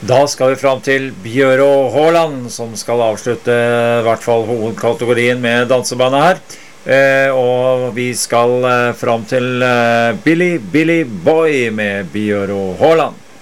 Da skal vi fram til Bjøro Haaland, som skal avslutte I hvert fall hovedkategorien med dansebandet her. Og vi skal fram til Billy Boy med Bjøro Haaland.